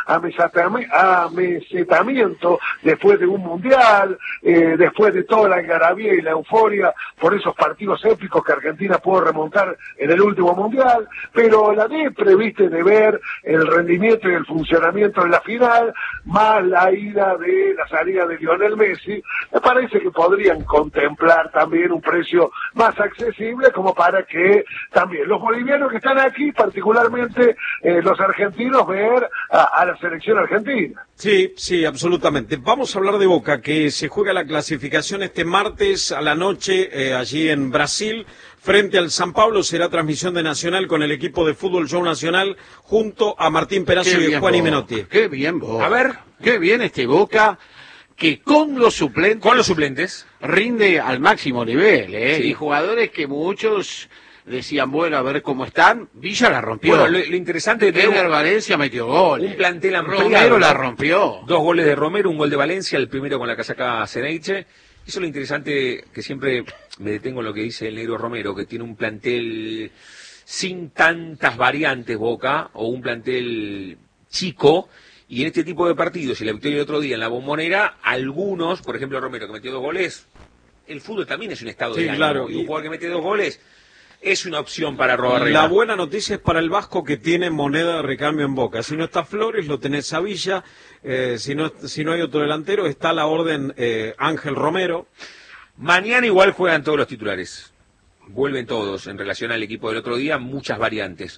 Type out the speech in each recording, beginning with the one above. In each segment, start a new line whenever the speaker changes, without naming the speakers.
amesetamiento después de un mundial, después de toda la algarabía y la euforia por esos partidos épicos que Argentina pudo remontar en el último mundial, pero la depre, viste, de ver el rendimiento y el funcionamiento en la final, más la salida de Lionel Messi, me parece que podrían contemplar también un precio más accesible como para que también los bolivianos que están aquí, particularmente los argentinos, ver a la selección argentina.
Sí, absolutamente. Vamos a hablar de Boca, que se juega la clasificación este martes a la noche allí en Brasil, frente al San Pablo. Será transmisión de Nacional con el equipo de fútbol Show Nacional junto a Martín Perazo y Juan Menotti.
Qué bien, Boca.
A ver,
qué bien Boca, que con los suplentes rinde al máximo nivel,
Sí.
Y jugadores que muchos decían, bueno, a ver cómo están. Villa la rompió.
Bueno, lo interesante de
Eder Valencia metió goles.
un plantel ampliado.
Romero la rompió.
2 goles de Romero, un gol de Valencia, el primero con la casaca Ceneice. Eso es lo interesante, que siempre me detengo en lo que dice el negro Romero, que tiene un plantel sin tantas variantes, Boca, o un plantel chico. Y en este tipo de partidos, y la victoria del otro día en la Bombonera, algunos, por ejemplo Romero, que metió 2 goles, el fútbol también es un estado de ánimo.
Claro.
Y un jugador que mete 2 goles es una opción para Arrobarrena.
La buena noticia es para el Vasco, que tiene moneda de recambio en Boca. Si no está Flores, lo tenés a Villa. Si no hay otro delantero, está la orden Ángel Romero.
Mañana igual juegan todos los titulares. Vuelven todos en relación al equipo del otro día, muchas variantes.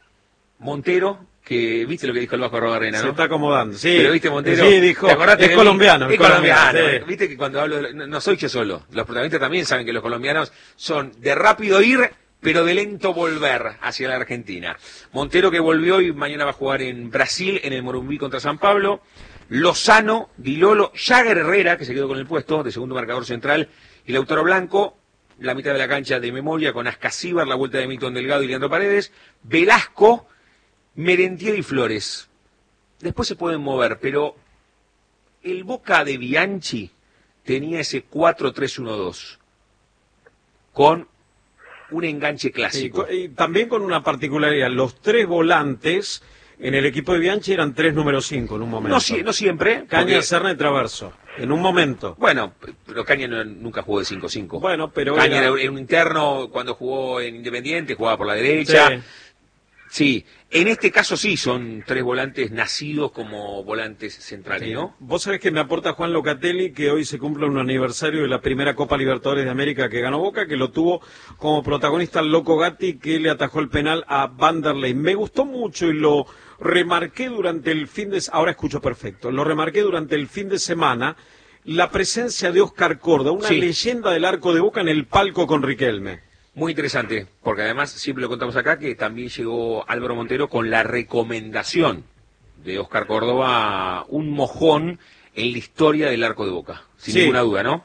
Montero, que viste lo que dijo el Vasco Arrobarrena, ¿no?
Se está acomodando, sí.
Pero viste Montero,
Sí, dijo, es colombiano.
Es colombiano.
Sí.
Viste que cuando hablo, no soy yo solo. Los protagonistas también saben que los colombianos son de rápido ir, pero de lento volver hacia la Argentina. Montero, que volvió y mañana va a jugar en Brasil, en el Morumbí contra San Pablo. Lozano, Dilolo, Jagger Herrera, que se quedó con el puesto de segundo marcador central, y Lautaro Blanco, la mitad de la cancha de memoria, con Ascasíbar, la vuelta de Milton Delgado y Leandro Paredes, Velasco, Merentiel y Flores. Después se pueden mover, pero el Boca de Bianchi tenía ese 4-3-1-2 con un enganche clásico.
Y también con una particularidad, los 3 volantes en el equipo de Bianchi eran 3 número 5 en un momento.
No siempre.
Caña, Serna y Traverso, en un momento.
Bueno, pero Caña nunca jugó de 5-5.
Bueno, pero
Caña era un interno cuando jugó en Independiente, jugaba por la derecha.
Sí.
Sí, en este caso sí, son 3 volantes nacidos como volantes centrales,
Sí.
¿no?
Vos sabés que me aporta Juan Locatelli, que hoy se cumple un aniversario de la primera Copa Libertadores de América que ganó Boca, que lo tuvo como protagonista el Loco Gatti, que le atajó el penal a Vanderlei. Me gustó mucho y lo remarqué durante el ahora escucho perfecto, lo remarqué durante el fin de semana, la presencia de Oscar Corda, una leyenda del arco de Boca en el palco con Riquelme.
Muy interesante, porque además siempre lo contamos acá, que también llegó Álvaro Montero con la recomendación de Oscar Córdoba, un mojón en la historia del arco de Boca, sin ninguna duda, ¿no?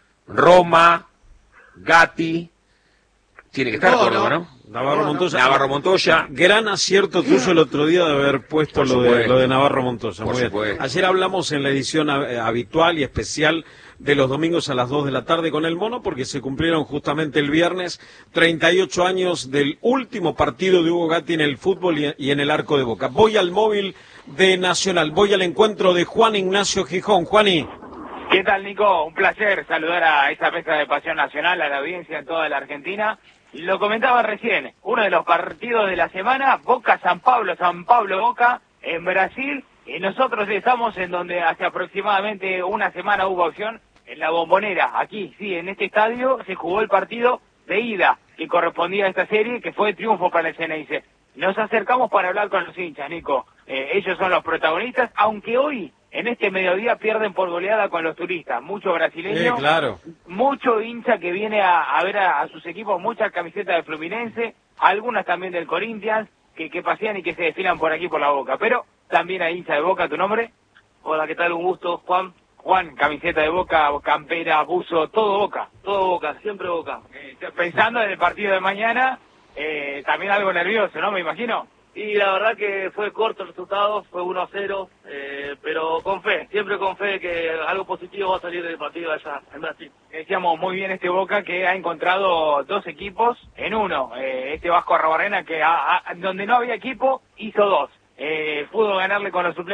Roma, Gatti, tiene que estar Córdoba, ¿no? Navarro Montoya.
Gran acierto tuyo el otro día de haber puesto lo de Navarro Montoya.
Por supuesto.
Ayer hablamos en la edición habitual y especial de los domingos a las 2 de la tarde con el Mono, porque se cumplieron justamente el viernes 38 años del último partido de Hugo Gatti en el fútbol y en el arco de Boca. Voy al móvil de Nacional, voy al encuentro de Juan Ignacio Gijón. Juani.
¿Qué tal, Nico? Un placer saludar a esta mesa de Pasión Nacional, a la audiencia en toda la Argentina. Lo comentaba recién, uno de los partidos de la semana, Boca-San Pablo, San Pablo-Boca en Brasil, y nosotros estamos en donde hace aproximadamente una semana hubo acción, en la Bombonera, aquí, sí, en este estadio se jugó el partido de ida que correspondía a esta serie, que fue triunfo para el Ceneice. Nos acercamos para hablar con los hinchas, Nico. Ellos son los protagonistas, aunque hoy, en este mediodía, pierden por goleada con los turistas. Mucho brasileño,
claro.
Mucho hincha que viene a ver a sus equipos, muchas camisetas de Fluminense, algunas también del Corinthians, que pasean y que se desfilan por aquí por la Boca. Pero también hay hincha de Boca. ¿Tu nombre?
Hola, ¿qué tal? Un gusto, Juan.
Juan, camiseta de Boca, campera, buzo, todo Boca.
Todo Boca, siempre Boca.
Pensando en el partido de mañana, también algo nervioso, ¿no? Me imagino.
Y la verdad que fue corto el resultado, fue 1-0, pero con fe, siempre con fe que algo positivo va a salir del partido allá en Brasil.
Decíamos muy bien este Boca que ha encontrado 2 equipos en uno. Este Vasco Arrobarrena que donde no había equipo hizo 2. Pudo ganarle con los suplentes.